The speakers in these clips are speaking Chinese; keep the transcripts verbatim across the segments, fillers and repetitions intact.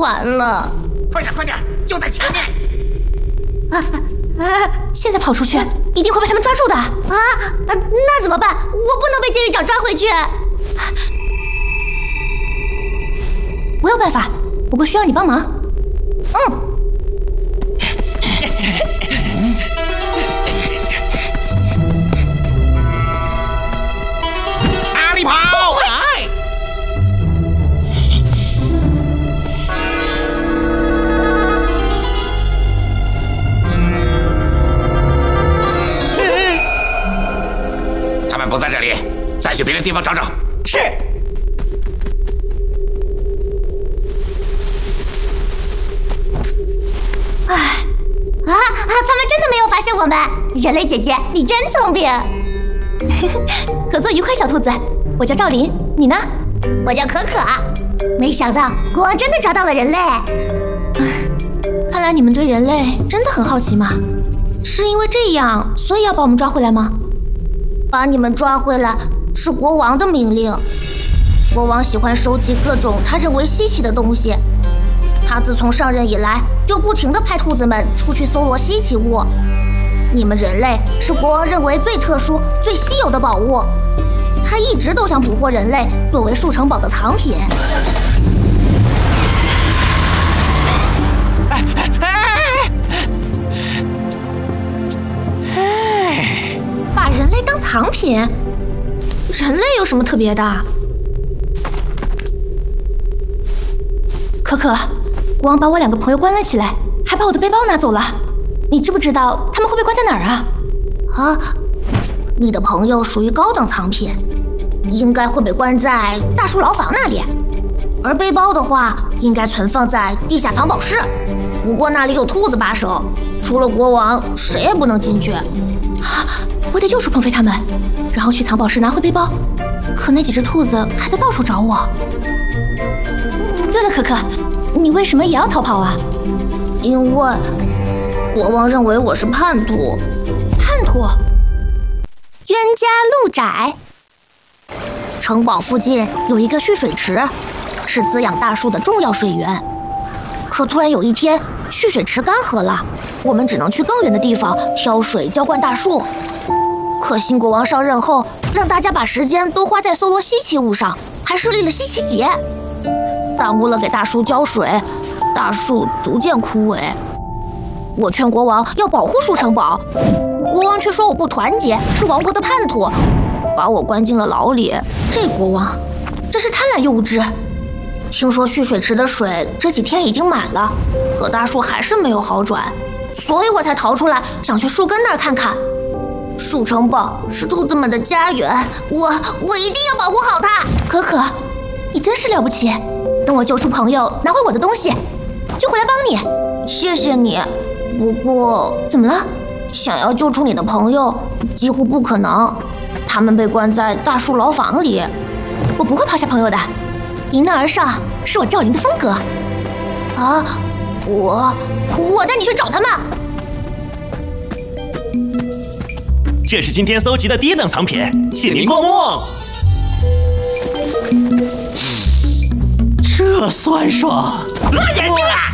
完了！ 快点，快点，就在前面！ 啊啊！现在跑出去，一定会被他们抓住的！啊，那怎么办？我不能被监狱长抓回去。我有办法，不过需要你帮忙。嗯。 哪里跑？哎！他们不在这里，再去别的地方找找。是。 哎，啊啊！他们真的没有发现我们。人类姐姐，你真聪明。合作愉快，小兔子。我叫赵琳，你呢？我叫可可。没想到国王真的抓到了人类。看来你们对人类真的很好奇嘛？是因为这样，所以要把我们抓回来吗？把你们抓回来是国王的命令。国王喜欢收集各种他认为稀奇的东西。他自从上任以来，就不停地派兔子们出去搜罗稀奇物。你们人类是国王认为最特殊、最稀有的宝物。他一直都想捕获人类作为树城堡的藏品。 哎哎哎！把人类当藏品？人类有什么特别的？可可，国王把我两个朋友关了起来，还把我的背包拿走了。你知不知道他们会被关在哪儿啊？啊，你的朋友属于高等藏品，应该会被关在大树牢房那里。而背包的话，应该存放在地下藏宝室。不过那里有兔子把守，除了国王，谁也不能进去。啊，我得救出鹏飞他们，然后去藏宝室拿回背包。可那几只兔子还在到处找我。对了，可可，你为什么也要逃跑啊？因为国王认为我是叛徒。叛徒？冤家路窄。城堡附近有一个蓄水池，是滋养大树的重要水源。可突然有一天，蓄水池干涸了，我们只能去更远的地方挑水浇灌大树。可新国王上任后，让大家把时间都花在搜罗稀奇物上，还设立了稀奇节，耽误了给大树浇水，大树逐渐枯萎。我劝国王要保护树城堡，国王却说我不团结，是王国的叛徒，把我关进了牢里。这国王真是贪婪又无知。听说蓄水池的水这几天已经满了，可大树还是没有好转，所以我才逃出来，想去树根那儿看看。树城堡是兔子们的家园，我我一定要保护好它。可可，你真是了不起！等我救出朋友，拿回我的东西，就回来帮你。谢谢你。不过怎么了？想要救出你的朋友几乎不可能，他们被关在大树牢房里。我不会抛下朋友的，迎难而上是我赵琳的风格。啊，我我带你去找他们。 这是今天搜集的第一等藏品，请您过目。这酸爽！ 辣眼睛啊！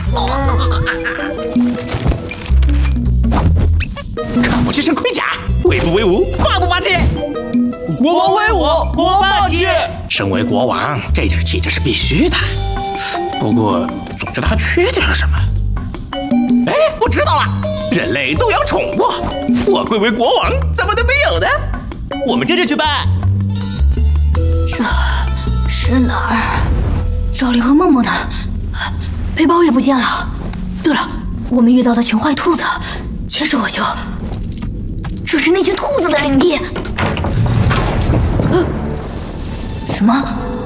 看我这身盔甲，威不威武，霸不霸气？ 国王威武，国王霸气。 身为国王，这点气质是必须的。不过，总觉得还缺点什么。哎，我知道了，人类都养宠物，我贵为国王，怎么能没有呢？ 我们这就去办。 这是哪儿？赵琳和梦梦呢？背包也不见了。对了，我们遇到的群坏兔子，牵着我就……这是那群兔子的领地。呃，什么？